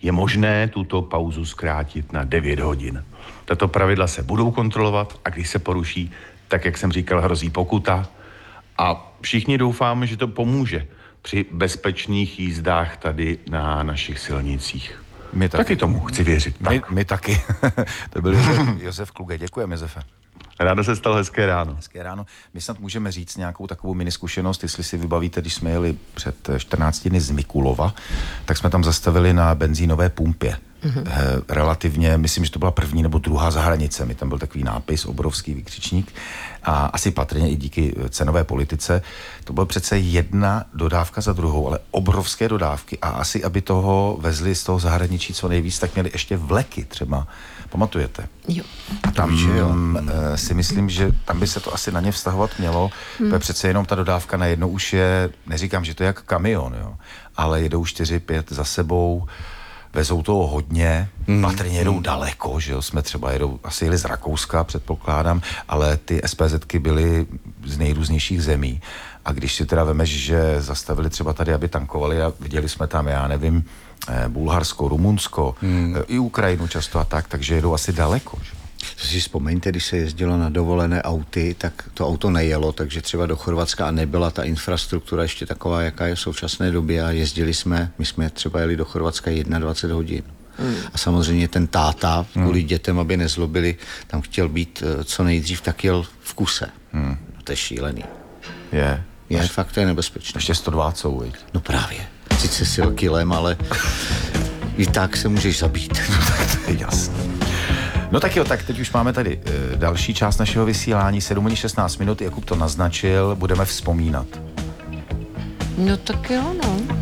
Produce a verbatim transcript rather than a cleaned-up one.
je možné tuto pauzu zkrátit na devět hodin. Tato pravidla se budou kontrolovat a když se poruší, tak jak jsem říkal, hrozí pokuta a všichni doufáme, že to pomůže při bezpečných jízdách tady na našich silnicích. My taky, taky tomu chci věřit. My, tak. my taky. To byl Josef, Josef Kluge. Děkujeme, Josefe. Ráda se stal, hezké ráno. Hezké ráno. My snad můžeme říct nějakou takovou miniskušenost, jestli si vybavíte, když jsme jeli před čtrnácti dny z Mikulova, tak jsme tam zastavili na benzínové pumpě. Mm-hmm. E, relativně, myslím, že to byla první nebo druhá za hranice. Mi tam byl takový nápis, obrovský vykřičník a asi patrně i díky cenové politice. To byla přece jedna dodávka za druhou, ale obrovské dodávky a asi, aby toho vezli z toho zahraničí co nejvíc, tak měli ještě vleky třeba. Pamatujete? Jo. A tam jo. E, si myslím, že tam by se to asi na ně vztahovat mělo, hmm. protože přece jenom ta dodávka najednou už je, neříkám, že to je jak kamion, jo, ale jedou čtyři, pět za sebou, vezou toho hodně, hmm. patrně jedou hmm. daleko, že jo, jsme třeba jedou, asi jeli z Rakouska, předpokládám, ale ty SPZky byly z nejrůznějších zemí. A když si teda vemeš, že zastavili třeba tady, aby tankovali a viděli jsme tam, já nevím, Bulharsko, Rumunsko, hmm. i Ukrajinu často a tak, takže jedou asi daleko, že? To si vzpomeňte, když se jezdilo na dovolené auty, tak to auto nejelo, takže třeba do Chorvatska a nebyla ta infrastruktura ještě taková, jaká je v současné době a jezdili jsme, my jsme třeba jeli do Chorvatska dvacet jedna hodin. Hmm. A samozřejmě ten táta, kvůli hmm. dětem, aby nezlobili, tam chtěl být co nejdřív, tak jel v kuse. Hmm. No to je šílený. Je. Je, Až, fakt to je nebezpečné. Ještě sto dvacet, viď? No právě. Sice sil kilem, ale i tak se můžeš zabít. To je jasný. No tak jo, tak teď už máme tady e, další část našeho vysílání, sedm hodin šestnáct minut, Jakub to naznačil, budeme vzpomínat. No tak jo, no.